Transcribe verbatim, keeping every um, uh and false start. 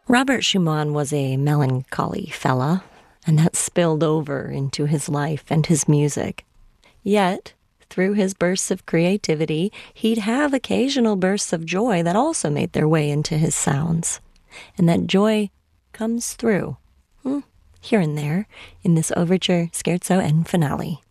Robert Schumann was a melancholy fella, and that spilled over into his life and his music. Yet, through his bursts of creativity, he'd have occasional bursts of joy that also made their way into his sounds. And that joy comes through, hmm, here and there, in this overture, scherzo, and finale.